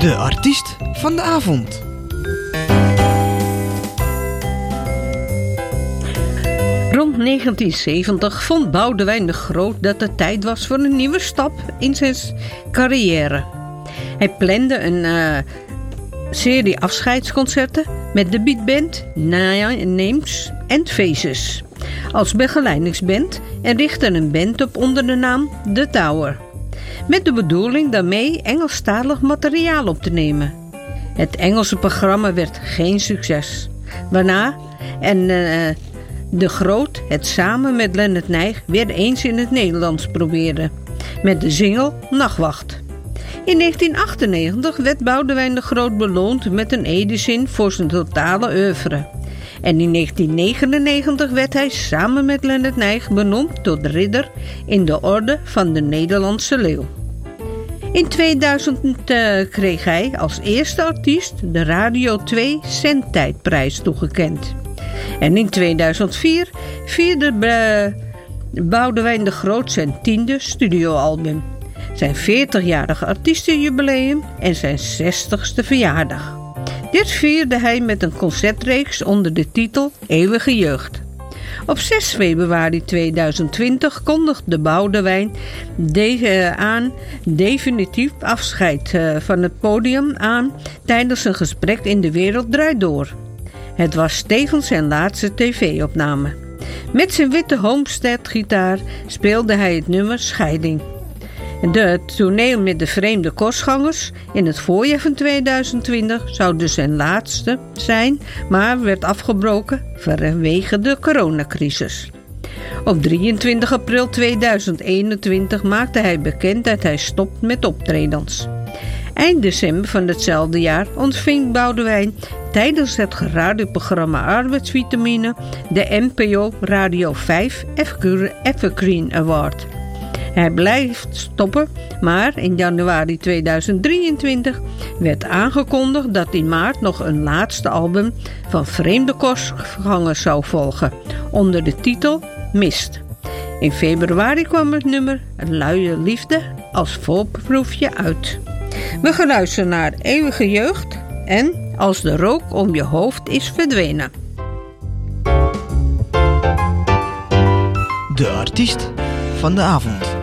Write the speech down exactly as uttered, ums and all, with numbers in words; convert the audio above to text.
De artiest van de avond. Rond negentien zeventig vond Boudewijn de Groot dat het tijd was voor een nieuwe stap in zijn carrière. Hij plande een uh, serie afscheidsconcerten met de beatband Names and Faces als begeleidingsband en richtte een band op onder de naam The Tower, met de bedoeling daarmee Engelstalig materiaal op te nemen. Het Engelse programma werd geen succes, waarna en uh, De Groot het samen met Lennart Nijg weer eens in het Nederlands probeerde, met de single Nachtwacht. In negentien achtennegentig werd Boudewijn de Groot beloond met een Edison voor zijn totale oeuvre. En in negentien negenennegentig werd hij samen met Lennart Nijg benoemd tot ridder in de orde van de Nederlandse Leeuw. In tweeduizend uh, kreeg hij als eerste artiest de Radio twee Zendtijdprijs toegekend. En in tweeduizend vier vierde uh, Boudewijn de Groot zijn tiende studioalbum, zijn veertigjarige artiestenjubileum en zijn zestigste verjaardag. Dit vierde hij met een concertreeks onder de titel Eeuwige Jeugd. Op zes februari tweeduizend twintig kondigde Boudewijn de, uh, aan definitief afscheid uh, van het podium aan tijdens een gesprek in De Wereld Draait Door. Het was tevens zijn laatste tv-opname. Met zijn witte Homestead-gitaar speelde hij het nummer Scheiding. De tournee met de Vreemde Kostgangers in het voorjaar van tweeduizend twintig zou dus zijn laatste zijn, maar werd afgebroken vanwege de coronacrisis. Op drieëntwintig april tweeduizend eenentwintig maakte hij bekend dat hij stopt met optredens. Eind december van hetzelfde jaar ontving Boudewijn tijdens het radioprogramma Arbeidsvitamine de N P O Radio vijf Evergreen Award. Hij blijft stoppen, maar in januari tweeduizend drieëntwintig werd aangekondigd dat in maart nog een laatste album van Vreemde Kostgangers zou volgen, onder de titel Mist. In februari kwam het nummer Luie Liefde als voorproefje uit. We gaan luisteren naar Eeuwige Jeugd en Als de rook om je hoofd is verdwenen. De artiest van de avond.